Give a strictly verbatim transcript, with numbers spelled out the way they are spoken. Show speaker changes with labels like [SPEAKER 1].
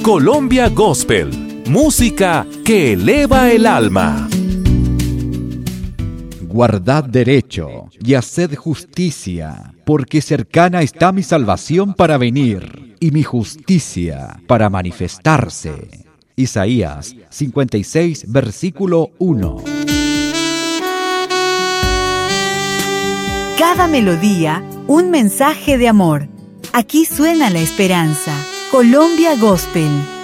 [SPEAKER 1] Colombia Gospel, música que eleva el alma.
[SPEAKER 2] Guardad derecho y haced justicia, porque cercana está mi salvación para venir, y mi justicia para manifestarse. Isaías cincuenta y seis, versículo uno.
[SPEAKER 3] Cada melodía, un mensaje de amor. Aquí suena la esperanza. Colombia Gospel.